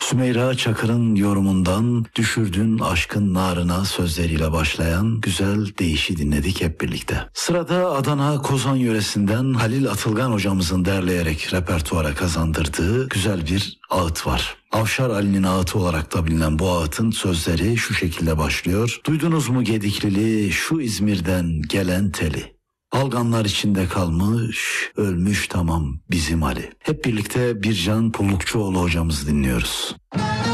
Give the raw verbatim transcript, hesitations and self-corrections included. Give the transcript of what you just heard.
Sümeyra Çakır'ın yorumundan Düşürdün Aşkın Narına sözleriyle başlayan güzel deyişi dinledik hep birlikte. Sırada Adana Kozan yöresinden Halil Atılgan hocamızın derleyerek repertuara kazandırdığı güzel bir ağıt var. Avşar Ali'nin ağıtı olarak da bilinen bu ağıtın sözleri şu şekilde başlıyor. Duydunuz mu Gediklili şu İzmir'den gelen teli? Alganlar içinde kalmış, ölmüş tamam bizim Ali. Hep birlikte Bircan Pullukçuoğlu hocamızı dinliyoruz.